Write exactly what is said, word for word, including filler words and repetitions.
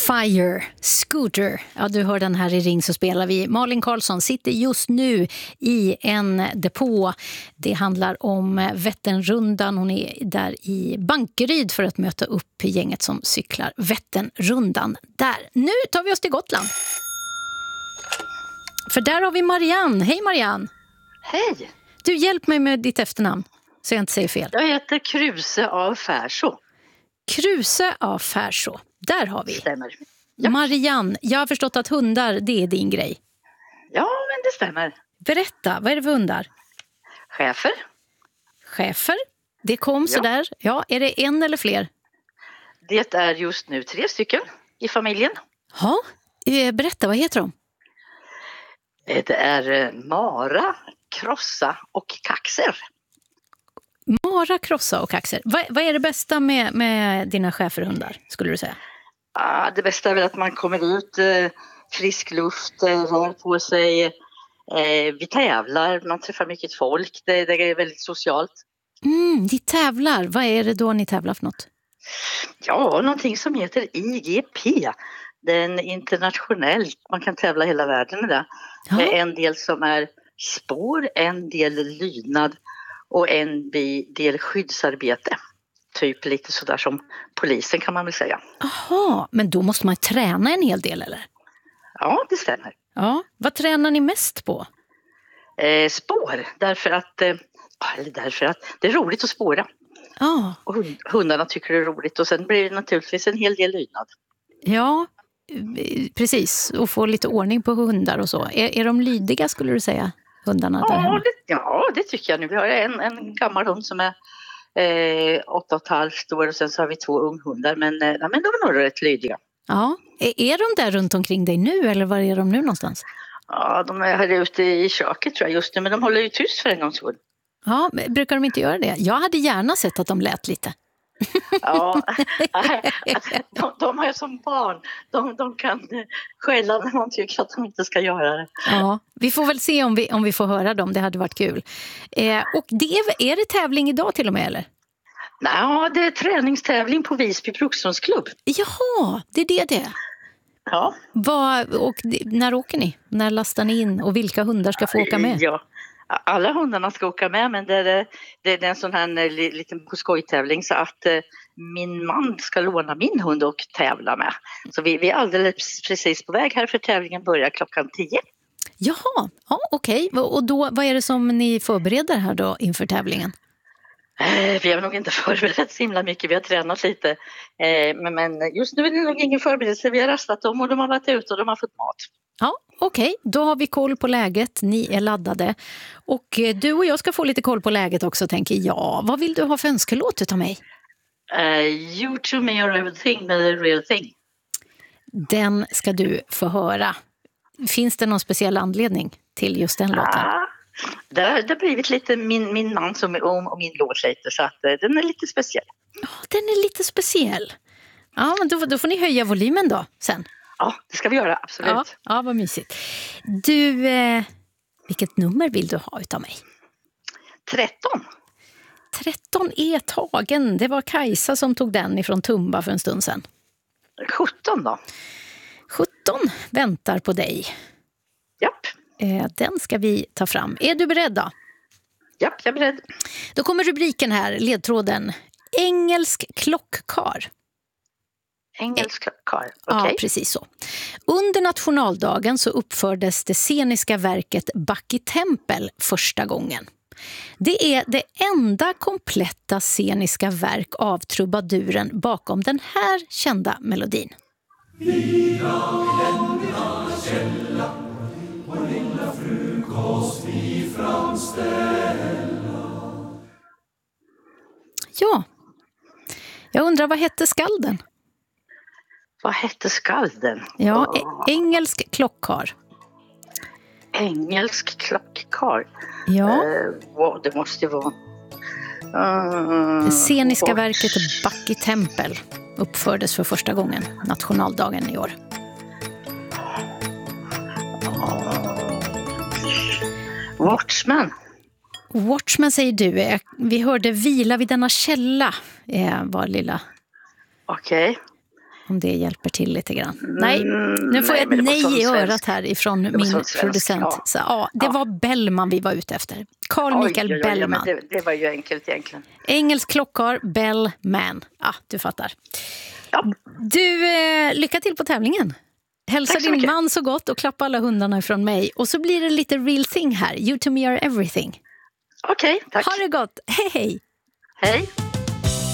Fire, Scooter. Ja, du hör den här i Ring så spelar vi. Malin Karlsson sitter just nu i en depå. Det handlar om Vätternrundan. Hon är där i Bankeryd för att möta upp gänget som cyklar Vätternrundan. Där. Nu tar vi oss till Gotland. För där har vi Marianne. Hej Marianne. Hej. Du, hjälp mig med ditt efternamn så jag inte säger fel. Jag heter Kruse av Färså. Kruse av Färså. Där har vi. Stämmer. Ja. Marianne, jag har förstått att hundar, det är din grej. Ja, men det stämmer. Berätta, vad är det för hundar? Schäfer. Schäfer? Det kom Ja. sådär. Ja, är det en eller fler? Det är just nu tre stycken i familjen. Ja, eh, berätta, vad heter de? Det är eh, Mara, Krossa och Kaxer. Mara, Krossa och Kaxer. Vad, vad är det bästa med, med dina schäferhundar, skulle du säga? Ah, det bästa är väl att man kommer ut, eh, frisk luft, eh, rör på sig. Eh, vi tävlar, man träffar mycket folk. Det, det är väldigt socialt. Mm, ni tävlar. Vad är det då ni tävlar för något? Ja, någonting som heter I G P. Det är en internationellt, man kan tävla hela världen med det. Ja. Det är en del som är spår, en del lydnad och en del skyddsarbete. Typ lite sådär som polisen kan man väl säga. Aha, men då måste man träna en hel del, eller? Ja, det stämmer. Ja, vad tränar ni mest på? Eh, spår, därför att, eh, eller därför att det är roligt att spåra. Ja, Och hund, hundarna tycker det är roligt och sen blir det naturligtvis en hel del lydnad. ja, precis. Och få lite ordning på hundar och så. Är, är de lydiga, skulle du säga, hundarna där Ja hemma? det, ja, det tycker jag nu. Vi har en, en gammal hund som är eh, åtta och ett halvt år och sen så har vi två unghundar. Men, eh, men de är nog rätt lydiga. Ja, är, är de där runt omkring dig nu eller var är de nu någonstans? Ja, de är här ute i köket tror jag just nu, men de håller ju tyst för en gångs skull. Ja, men brukar de inte göra det? Jag hade gärna sett att de lät lite. Ja, de, de är som barn. De, de kan skälla när man tycker att de inte ska göra det. Ja, vi får väl se om vi, om vi får höra dem. Det hade varit kul. Eh, och det är, är det tävling idag till och med, eller? Nej, det är träningstävling på Visby Brukshundsklubb. Jaha, det är det det. Ja. Vad, och när åker ni? När lastar ni in? Och vilka hundar ska få åka med? Ja, alla hundarna ska åka med, men det är, det är en sån här liten skojtävling så att eh, min man ska låna min hund och tävla med. Så vi, vi är alldeles precis på väg här för tävlingen börjar klockan tio. Jaha, ja, okej. Och då, vad är det som ni förbereder här då inför tävlingen? Eh, vi har nog inte förberett så himla mycket, vi har tränat lite. Eh, men, men just nu är det nog ingen förberedelse, vi har rastat dem och de har varit ute och de har fått mat. Ja, okej. Då har vi koll på läget. Ni är laddade. Och eh, du och jag ska få lite koll på läget också, tänker jag. Vad vill du ha för önskelåt utav mig? Uh, you to me are everything med the real thing. Den ska du få höra. Finns det någon speciell anledning till just den låten? Ah, det, har, det har blivit lite min, min man som om och min låt lite, så att uh, den är lite speciell. Ja, den är lite speciell. Ja, men då, då får ni höja volymen då sen. Ja, det ska vi göra, absolut. Ja, ja, vad mysigt. Du, eh, vilket nummer vill du ha utav mig? tretton. tretton är tagen. Det var Kajsa som tog den ifrån Tumba för en stund sedan. sjutton då? sjutton väntar på dig. Japp. Eh, den ska vi ta fram. Är du beredd då? Japp, jag är beredd. Då kommer rubriken här, ledtråden. Engelsk klockkar. Engelsk karl, okej. Ja, precis så. Under nationaldagen så uppfördes det sceniska verket Backitempel första gången. Det är det enda kompletta sceniska verk av trubaduren bakom den här kända melodin. Lilla glänta källa och lilla frukost vi framställa. Ja, jag undrar vad hette skalden? Vad hette skalden? Ja, Oh. e- engelsk klockkar. Engelsk klockkarl. Ja, Eh, wow, det måste ju vara... Uh, det sceniska Watch. verket Backitempel uppfördes för första gången nationaldagen i år. Watchman. Watchman säger du. Eh, Vi hörde Vila vid denna källa eh, var lilla. Okej. Om det hjälper till lite grann. Nej, nu får nej, jag ett nej i örat svensk. här ifrån min svensk, producent. ja. Så, ja, det Ja. var Bellman vi var ute efter. Carl Michael Oj, oj, oj, ja, Bellman. men det, det var ju enkelt egentligen. Engelsk klockar, Bellman. Ja, ah, du fattar. Ja. Du, eh, lycka till på tävlingen. Hälsa Tack så din mycket. man så gott och klappa alla hundarna ifrån mig. Och så blir det lite real thing här. You to me are everything. Okej, tack. Ha det gott. Hej, hej. Hej.